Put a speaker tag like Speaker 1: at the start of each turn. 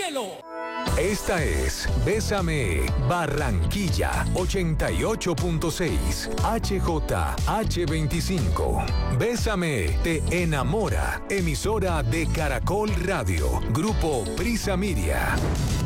Speaker 1: cielo.
Speaker 2: Esta es Bésame Barranquilla 88.6 HJH25. Bésame te enamora. Emisora de Caracol Radio. Grupo Prisa Miria.